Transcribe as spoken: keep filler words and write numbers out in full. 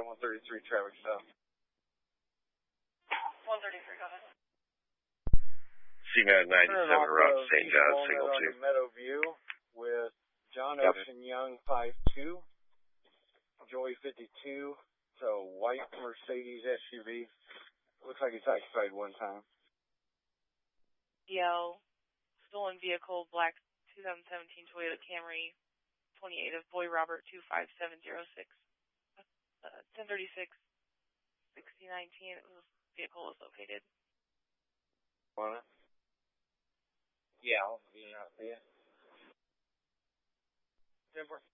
five, one thirty-three, traffic stop. one thirty-three, go ahead. C nine ninety-seven, Route Saint John, signal two. Meadowview with John Yep. Ocean Young, five two, Joey fifty-two, so white Mercedes S U V. Looks like it's occupied one time. Yo, stolen vehicle, black twenty seventeen Toyota Camry, twenty-eight of Boy Robert two five seven zero six, uh, ten thirty-six, sixty nineteen. The vehicle was located. On it? Yeah, I'll be out there. Timber.